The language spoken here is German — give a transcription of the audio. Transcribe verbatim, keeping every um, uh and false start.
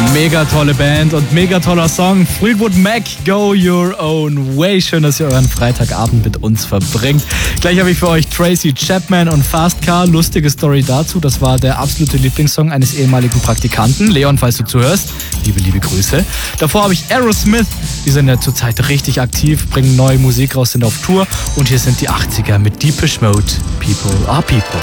Mega tolle Band und mega toller Song. Fleetwood Mac, Go Your Own Way. Schön, dass ihr euren Freitagabend mit uns verbringt. Gleich habe ich für euch Tracy Chapman und Fast Car. Lustige Story dazu. Das war der absolute Lieblingssong eines ehemaligen Praktikanten. Leon, falls du zuhörst, liebe, liebe Grüße. Davor habe ich Aerosmith. Die sind ja zurzeit richtig aktiv, bringen neue Musik raus, sind auf Tour. Und hier sind die achtziger mit Depeche Mode. People are People.